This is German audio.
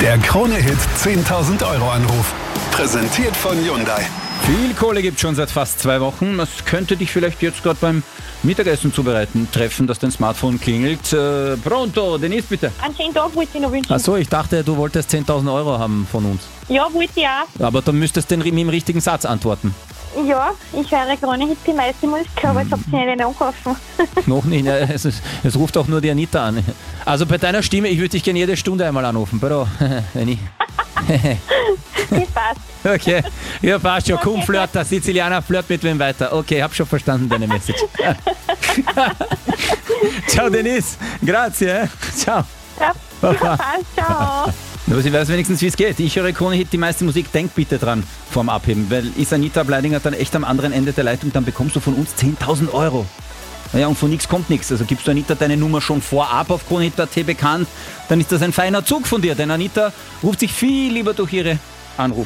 Der Krone-Hit 10.000 Euro Anruf. Präsentiert von Hyundai. Viel Kohle gibt es schon seit fast 2 Wochen. Das könnte dich vielleicht jetzt gerade beim Mittagessen zubereiten treffen, dass dein Smartphone klingelt. Pronto, Denise, bitte. Einen schönen Tag wollte ich noch wünschen. Achso, ich dachte, du wolltest 10.000 Euro haben von uns. Ja, wollte ich auch. Aber dann müsstest du mit dem richtigen Satz antworten. Ja, ich höre Krone-Hit die meiste Musik, aber jetzt habt ihr nicht angerufen. Noch nicht, ja, es ruft auch nur die Anita an. Also bei deiner Stimme, ich würde dich gerne jede Stunde einmal anrufen. Pero, wenn ich... Das passt. Okay, ja passt schon. Komm, flirt, der Sizilianer flirt mit wem weiter. Okay, hab schon verstanden deine Message. Ciao Denise, grazie. Ciao. Ja, Baba. passt, ciao. Aber sie weiß wenigstens, wie es geht. Ich höre Krone-Hit, die meiste Musik. Denk bitte dran vorm Abheben, weil ist Anita Bleidinger dann echt am anderen Ende der Leitung, dann bekommst du von uns 10.000 Euro. Naja, und von nichts kommt nichts. Also gibst du Anita deine Nummer schon vorab auf Krone-Hit.at bekannt, dann ist das ein feiner Zug von dir, denn Anita ruft sich viel lieber durch ihre Anrufe.